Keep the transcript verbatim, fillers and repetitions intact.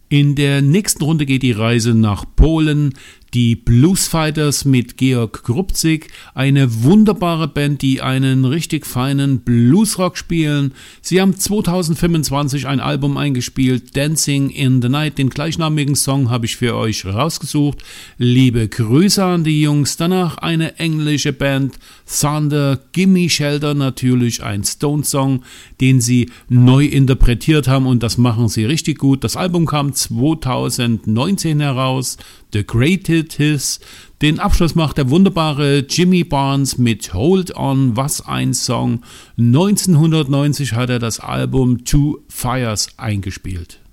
In der nächsten Runde geht die Reise nach Polen. Die Bluesfighters mit Georg Grubzig, eine wunderbare Band, die einen richtig feinen Bluesrock spielen. Sie haben zweitausendfünfundzwanzig ein Album eingespielt, Dancing in the Night, den gleichnamigen Song habe ich für euch rausgesucht. Liebe Grüße an die Jungs. Danach eine englische Band, Thunder, Gimme Shelter, natürlich ein Stone-Song, den sie neu interpretiert haben und das machen sie richtig gut. Das Album kam zweitausendneunzehn heraus, The Greatest Hits. Den Abschluss macht der wunderbare Jimmy Barnes mit Hold On, was ein Song. neunzehnhundertneunzig hat er das Album Two Fires eingespielt.